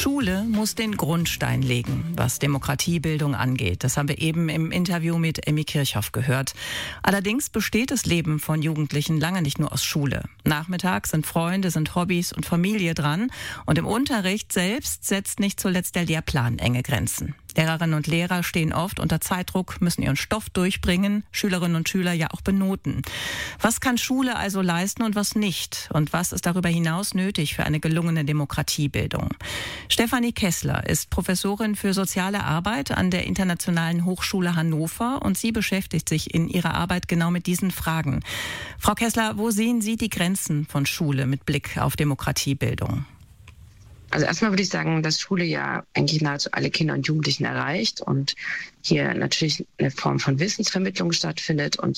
Schule muss den Grundstein legen, was Demokratiebildung angeht. Das haben wir eben im Interview mit Emmy Kirchhoff gehört. Allerdings besteht das Leben von Jugendlichen lange nicht nur aus Schule. Nachmittags sind Freunde, sind Hobbys und Familie dran. Und im Unterricht selbst setzt nicht zuletzt der Lehrplan enge Grenzen. Lehrerinnen und Lehrer stehen oft unter Zeitdruck, müssen ihren Stoff durchbringen, Schülerinnen und Schüler ja auch benoten. Was kann Schule also leisten und was nicht? Und was ist darüber hinaus nötig für eine gelungene Demokratiebildung? Stefanie Kessler ist Professorin für soziale Arbeit an der Internationalen Hochschule Hannover und sie beschäftigt sich in ihrer Arbeit genau mit diesen Fragen. Frau Kessler, wo sehen Sie die Grenzen von Schule mit Blick auf Demokratiebildung? Also erstmal würde ich sagen, dass Schule ja eigentlich nahezu alle Kinder und Jugendlichen erreicht und hier natürlich eine Form von Wissensvermittlung stattfindet und